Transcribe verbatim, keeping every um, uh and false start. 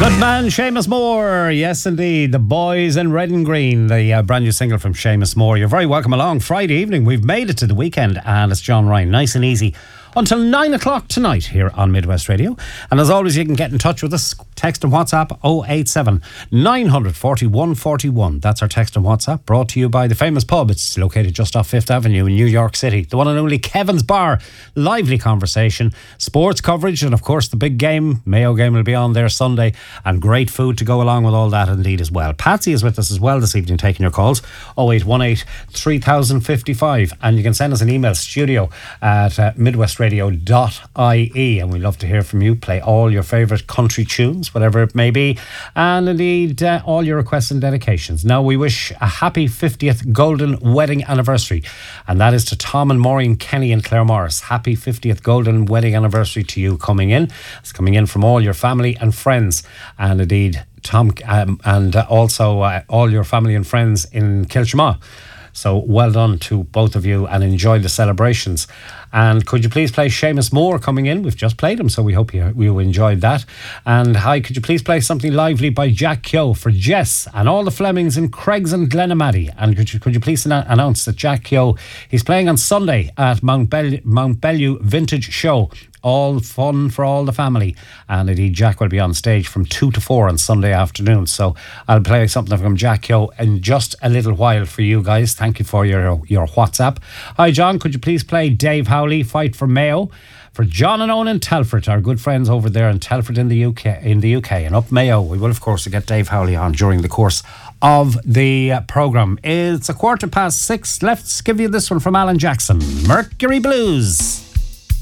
Good man, Seamus Moore. Yes, indeed. The Boys in Red and Green, the uh, brand new single from Seamus Moore. You're very welcome along. Friday evening, we've made it to the weekend, and it's John Ryan. Nice and easy until nine o'clock tonight here on Midwest Radio. And as always, you can get in touch with us. Text and WhatsApp oh eight seven, nine four one, four one. That's our text and WhatsApp, brought to you by the famous pub. It's located just off Fifth Avenue in New York City. The one and only Kevin's Bar. Lively conversation, sports coverage, and of course the big game. Mayo game will be on there Sunday, and great food to go along with all that indeed as well. Patsy is with us as well this evening, taking your calls. oh eight one eight, three thousand fifty-five. And you can send us an email, studio at uh, midwestradio dot I E, and we love to hear from you. Play all your favourite country tunes, whatever it may be, and indeed uh, all your requests and dedications. Now, we wish a happy fiftieth golden wedding anniversary, and that is to Tom and Maureen Kenny and Claire Morris. Happy fiftieth golden wedding anniversary to you coming in. It's coming in from all your family and friends, and indeed Tom um, and uh, also uh, all your family and friends in Kilchma. So well done to both of you, and enjoy the celebrations. And could you please play Seamus Moore coming in? We've just played him, so we hope you, you enjoyed that. And hi, could you please play something lively by Jack Keogh for Jess and all the Flemings in Craigs and Glenamaddy? And could you, could you please an- announce that Jack Keogh, he's playing on Sunday at Mount, Bel- Mount Bellew Vintage Show. All fun for all the family, and indeed Jack will be on stage from two to four on Sunday afternoon. So I'll play something from Jack Keogh in just a little while for you guys. Thank you for your your WhatsApp. Hi John, could you please play Dave Howley, Fight for Mayo, for John and Owen in Telford, our good friends over there in Telford in the U K, in the U K, and up Mayo. We will of course get Dave Howley on during the course of the uh, programme. It's a quarter past six. Let's give you this one from Alan Jackson, Mercury Blues.